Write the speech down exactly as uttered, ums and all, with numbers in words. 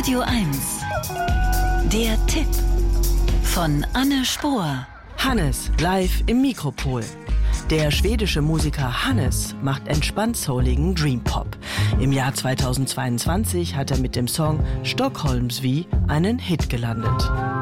Radio eins. Der Tipp von Anne Spohr. Hannes live im Mikropol. Der schwedische Musiker Hannes macht entspannt souligen Dream-Pop. Im Jahr zweitausendzweiundzwanzig hat er mit dem Song Stockholmsvy einen Hit gelandet.